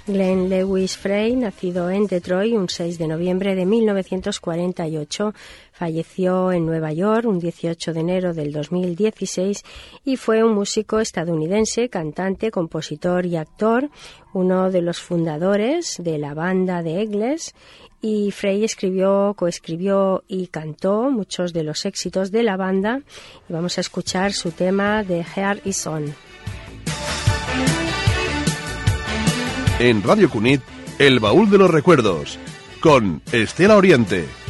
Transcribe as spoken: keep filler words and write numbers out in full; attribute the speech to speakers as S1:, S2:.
S1: Glenn Lewis Frey, nacido en Detroit un seis de noviembre de mil novecientos cuarenta y ocho, falleció en Nueva York un dieciocho de enero del dos mil dieciséis y fue un músico estadounidense, cantante, compositor y actor, uno de los fundadores de la banda The Eagles. Y Frey escribió, coescribió y cantó muchos de los éxitos de la banda. Y vamos a escuchar su tema The Heart Is On.
S2: En Radio Cunit, El Baúl de los Recuerdos, con Estela Oriente.